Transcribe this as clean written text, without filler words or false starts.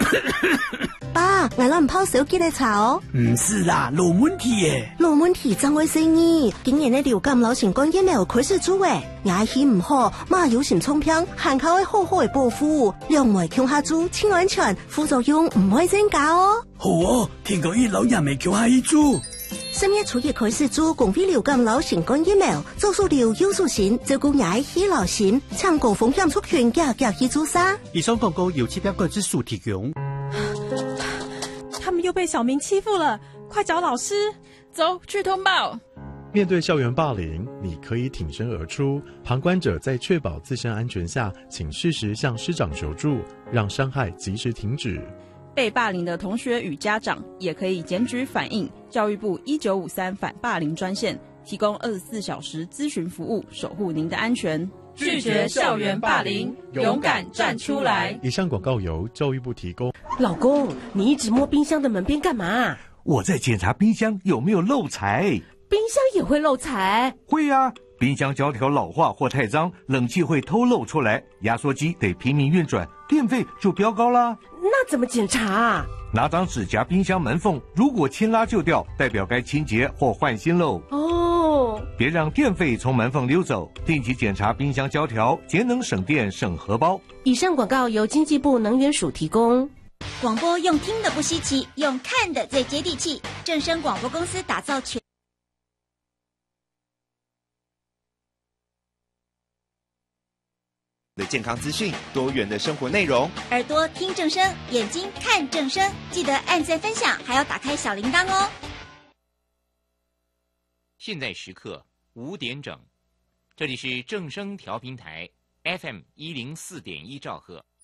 爸，我攞唔泡手機嚟查哦。 唔是啦，老問題耶。 老問題怎會是呢？今年的流感流行感染苗開始做誒，牙氣唔好，馬有心沖片，限靠會好好嘅保護，兩位強下做，清安全，副作用唔會增加哦。 好哦，聽講伊老人未強下一做。 10月初一開始做公費流感流行感染苗，做數流有數線，照顧牙氣流行，搶高風險族群夾去做啥？ 以上廣告由7個之數提供。 他們又被小明欺負了，快找老師！ 走去通報。 面對校園霸凌，你可以挺身而出。旁觀者在確保自身安全下，請適時向師長求助，讓傷害及時停止。 被霸凌的同學與家長也可以檢舉反映教育部1953反霸凌專線，提供24小時諮詢服務，守護您的安全。 拒絕校園霸凌，勇敢站出來。 以上廣告由教育部提供。 老公，你一直摸冰箱的門邊幹嘛？ 我在檢查冰箱有沒有漏財。 冰箱也會漏財？ 會啊，冰箱膠條老化或太髒，冷氣會偷漏出來，壓縮機得拼命運轉，電費就飆高啦。 那怎麼檢查啊？ 拿張紙夾冰箱門縫，如果輕拉就掉，代表該清潔或換新嘍。 哦， 別讓電費從門縫溜走，定期檢查冰箱膠條，節能省電省荷包。 以上廣告由經濟部能源署提供。 廣播用聽的不稀奇，用看的最接地氣。正聲廣播公司打造全的健康資訊，多元的生活內容。 耳朵聽正聲，眼睛看正聲，記得按讚分享，還要打開小鈴鐺哦。 現在時刻5點整，這裡是正聲調頻台 FM104.1兆赫。